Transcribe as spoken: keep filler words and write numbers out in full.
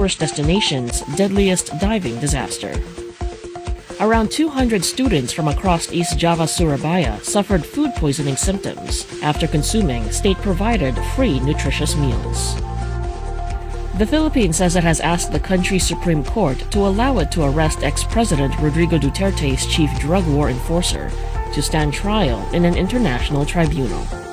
tourist destination's deadliest diving disaster. Around two hundred students from across East Java, Surabaya suffered food poisoning symptoms after consuming state-provided free nutritious meals. The Philippines says it has asked the country's Supreme Court to allow it to arrest ex-President Rodrigo Duterte's chief drug war enforcer to stand trial in an international tribunal.